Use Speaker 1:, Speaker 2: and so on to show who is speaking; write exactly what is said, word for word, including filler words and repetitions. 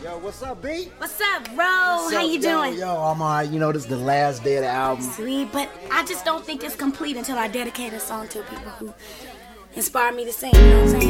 Speaker 1: Yo, what's up, B?
Speaker 2: What's up, bro? What's How up, you
Speaker 1: yo,
Speaker 2: doing?
Speaker 1: Yo, I'm alright. You know, this is the last day of the album.
Speaker 2: Sweet, but I just don't think it's complete until I dedicate a song to people who inspire me to sing, you know what I'm saying?